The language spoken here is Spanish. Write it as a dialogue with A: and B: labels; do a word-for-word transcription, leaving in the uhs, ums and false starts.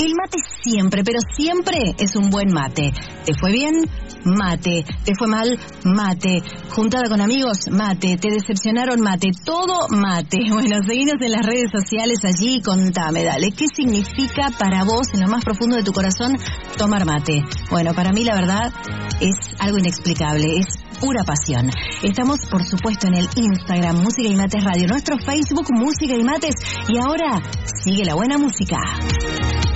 A: El mate siempre, pero siempre es un buen mate. ¿Te fue bien? Mate. ¿Te fue mal? Mate. ¿Juntada con amigos? Mate. ¿Te decepcionaron? Mate. Todo mate. Bueno, seguinos en las redes sociales allí y contame, dale, ¿qué significa para vos, en lo más profundo de tu corazón, tomar mate? Bueno, para mí la verdad es algo inexplicable, es pura pasión. Estamos, por supuesto, en el Instagram Música y Mates Radio, nuestro Facebook Música y Mates, y ahora sigue la buena música.